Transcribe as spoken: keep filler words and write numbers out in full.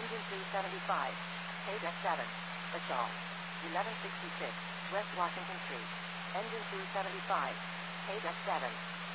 Engine two seventy-five. K D E C seven. Assault. eleven sixty-six. West Washington Street. Engine two seventy-five. K D E C seven.